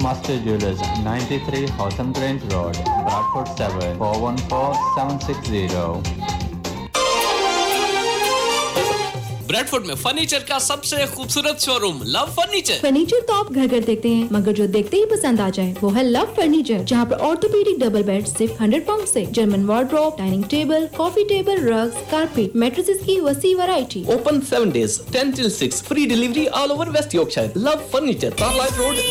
Master Jewelers, 93 Houghton Grange Road, Bradford 7 414 760. Bradford में furniture का सबसे खूबसूरत शोरूम लव फर्नीचर। फर्नीचर तो आप घर घर देखते हैं, मगर जो देखते ही पसंद आ जाए वो है लव फर्नीचर, जहाँ पर ऑर्थोपेडिक डबल बेड सिर्फ 100 पाउंड से, German wardrobe, dining table, coffee table, rugs, carpet, mattresses की वसी variety. Open 7 days 10 till 6, free delivery all over West Yorkshire. Love furniture, Carlisle road,